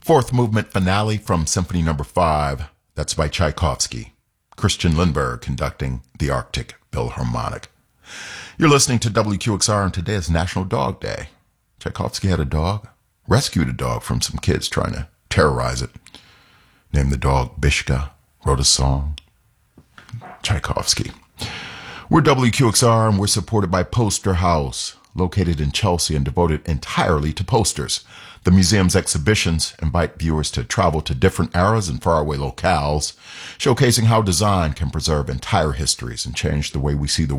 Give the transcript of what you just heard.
Fourth movement finale from Symphony Number 5. That's by Tchaikovsky. Christian Lindbergh conducting the Arctic Philharmonic. You're listening to WQXR, and today is National Dog Day. Tchaikovsky had a dog, rescued a dog from some kids trying to terrorize it. Named the dog Bishka, wrote a song. Tchaikovsky. We're WQXR, and we're supported by Poster House, located in Chelsea and devoted entirely to posters. The museum's exhibitions invite viewers to travel to different eras and faraway locales, showcasing how design can preserve entire histories and change the way we see the